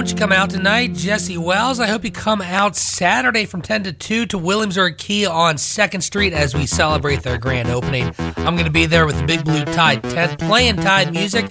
won't you come out tonight? Jesse Wells. I hope you come out Saturday from 10 to 2 to Williamsburg Key on 2nd Street as we celebrate their grand opening. I'm going to be there with the Big Blue Tide tent playing Tide music.